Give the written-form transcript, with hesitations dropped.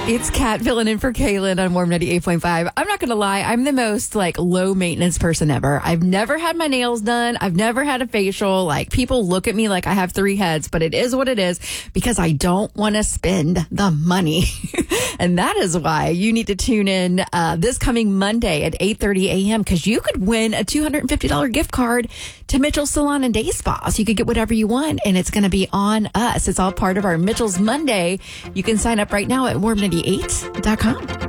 It's Kat filling in for Kaylin on Warm 98.5. I'm not going to lie. I'm the most low maintenance person ever. I've never had my nails done. I've never had a facial. People look at me like I have three heads, but it is what it is because I don't want to spend the money. And that is why you need to tune in this coming Monday at 8:30 a.m. because you could win a $250 gift card to Mitchell's Salon and Day Spa. So you could get whatever you want, and it's going to be on us. It's all part of our Mitchell's Monday. You can sign up right now at warm98.com.